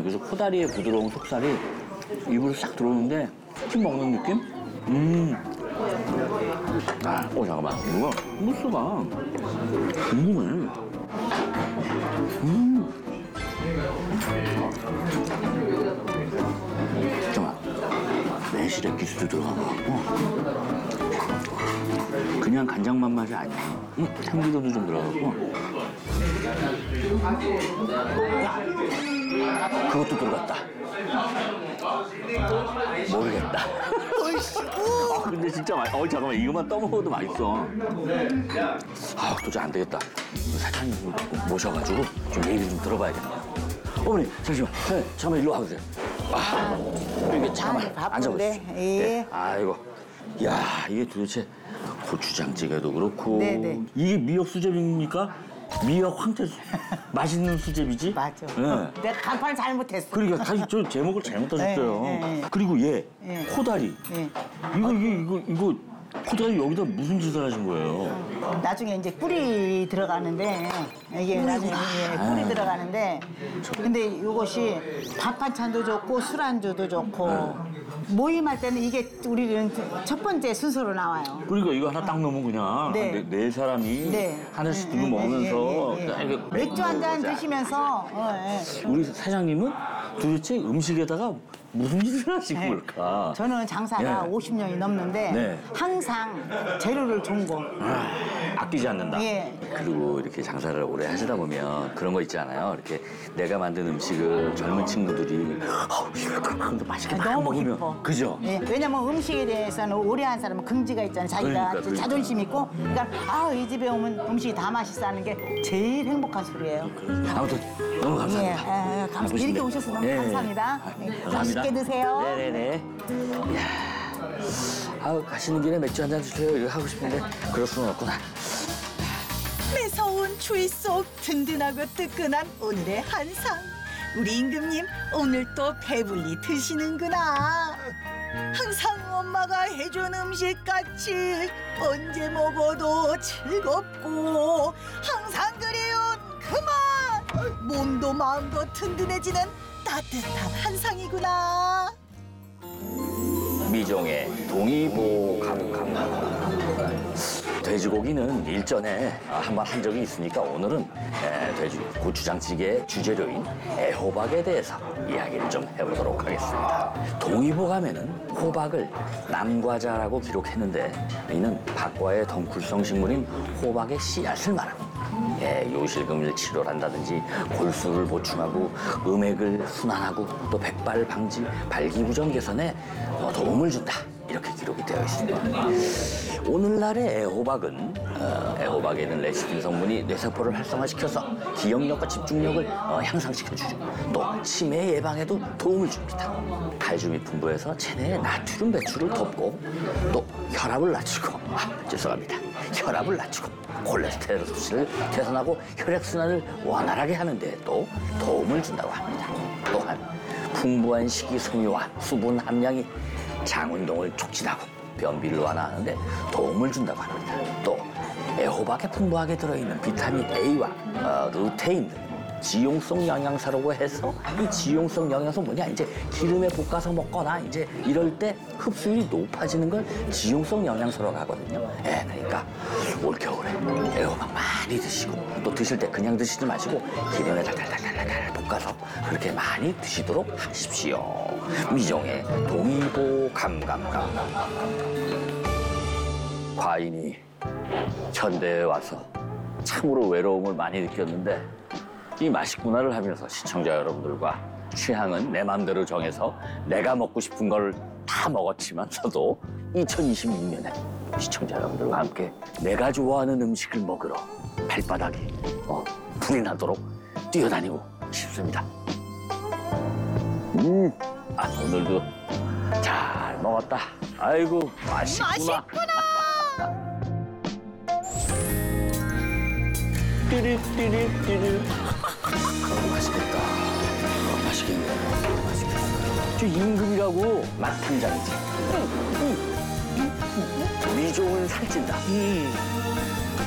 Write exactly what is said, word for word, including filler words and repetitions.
그래서 코다리의 부드러운 속살이 입으로 싹 들어오는데 치킨 먹는 느낌? 음. 아, 어, 잠깐만. 이거 무스가 궁금해. 음. 잠깐만. 매실에 기스도 들어간 것 같고. 그냥 간장만 맛이 아니야. 음, 참기름도 좀 들어가고. 그것도 들어갔다. 모르겠다. 아, 근데 진짜 맛. 어, 잠깐만 이것만 떠먹어도 맛있어. 아, 도저히 안 되겠다. 사장님 모셔가지고 좀 얘기 좀 들어봐야겠다. 어머니, 잠시만. 네, 잠깐만 일로 와보세요. 아, 이게 잠깐만 앉아보세요. 예. 네. 아이고, 야, 이게 도대체 고추장찌개도 그렇고. 네네. 이게 미역 수제비입니까? 미역 황태 수... 맛있는 수제비지? 맞아. 네. 내가 간판을 잘못했어. 그러니까 다시 저 제목을 잘못하셨어요. 네, 네, 네. 그리고 얘 네. 코다리. 네. 이거 이거 이거 이거 코다리 여기다 무슨 짓을 하신 거예요? 나중에 이제 꿀이 들어가는데 이게 나중에 예, 꿀이 들어가는데 근데 이것이 밥 반찬도 좋고 술안주도 좋고 모임할 때는 이게 우리는 첫 번째 순서로 나와요. 그러니까 이거 하나 딱 넣으면 그냥 네. 네, 네 사람이 네. 하나씩 들고 예, 먹으면서 예, 예, 예. 딱 이렇게 맥주 한 잔 먹자. 드시면서 어, 예. 우리 사장님은 도대체 음식에다가 무슨 짓을 하신 네. 걸까? 저는 장사가 네. 오십 년이 넘는데 네. 항상 재료를 좋은 거. 아, 아끼지 않는다. 예. 그리고 이렇게 장사를 오래 하시다 보면 그런 거 있잖아요. 이렇게 내가 만든 음식을 젊은 친구들이 어우, 이거 맛있게 막 너무 먹으면 기뻐. 그죠? 예, 왜냐면 음식에 대해서는 오래 한 사람은 긍지가 있잖아요. 자기가 그러니까, 그러니까. 자존심 있고. 그러니까 아, 이 집에 오면 음식이 다 맛있어 하는 게 제일 행복한 소리예요. 아무튼 너무 예, 감사합니다. 예, 예, 감, 이렇게 오셔서 너무 예, 예. 감사합니다. 아, 예, 감사합니다. 맛있게 드세요. 네네네. 이야, 아우 가시는 길에 맥주 한 잔 주세요. 이거 하고 싶은데 그럴 수는 없구나. 매서운 추위 속 든든하고 뜨끈한 오늘의 한상. 우리 임금님 오늘 또 배불리 드시는구나. 항상 엄마가 해준 음식같이 언제 먹어도 즐겁고 항상 그리운 그 맛. 몸도 마음도 든든해지는 따뜻한 한상이구나. 미종의 동의보 감감. 돼지고기는 일전에 한 번 한 적이 있으니까 오늘은 에, 돼지 고추장찌개의 주재료인 애호박에 대해서 이야기를 좀 해보도록 하겠습니다. 동의보감에는 호박을 남과자라고 기록했는데 이는 박과의 덩쿨성 식물인 호박의 씨앗을 말합니다. 예, 요실금을 치료한다든지 골수를 보충하고 음액을 순환하고 또 백발 방지, 발기부전 개선에 어, 도움을 준다. 이렇게 기록이 되어 있습니다. 오늘날의 애호박은 어, 애호박에는 레시틴 성분이 뇌세포를 활성화시켜서 기억력과 집중력을 어, 향상시켜주죠. 또 치매 예방에도 도움을 줍니다. 칼슘이 풍부해서 체내의 나트륨 배출을 돕고 또 혈압을 낮추고 아, 죄송합니다. 혈압을 낮추고 콜레스테롤 수치를 개선하고 혈액순환을 원활하게 하는 데 또 도움을 준다고 합니다. 또한 풍부한 식이섬유와 수분 함량이 장 운동을 촉진하고 변비를 완화하는 데 도움을 준다고 합니다. 또 애호박에 풍부하게 들어있는 비타민 A와 어, 루테인 등 지용성 영양소라고 해서 이 지용성 영양소 뭐냐 이제 기름에 볶아서 먹거나 이제 이럴 때 흡수율이 높아지는 걸 지용성 영양소라고 하거든요. 예, 그러니까 올 겨울에 애호박 많이 드시고 또 드실 때 그냥 드시지 마시고 기름에 달달달달달 볶아서 그렇게 많이 드시도록 하십시오. 미종의 동의보 감감감. 과인이 현대에 와서 참으로 외로움을 많이 느꼈는데 이 맛있구나를 하면서 시청자 여러분들과 취향은 내 맘대로 정해서 내가 먹고 싶은 걸 다 먹었지만서도 이천이십육 년에 시청자 여러분들과 함께 내가 좋아하는 음식을 먹으러 발바닥이 어, 불이 나도록 뛰어다니고 싶습니다. 음, 아, 오늘도 잘 먹었다. 아이고 맛있구나. 맛있구나. 띠리띠리띠리. 맛있겠다. 어, 맛있겠네. 맛있겠어. 저 임금이라고 맛탐장이지. 응, 응, 응, 응. 미종은 살찐다. 음.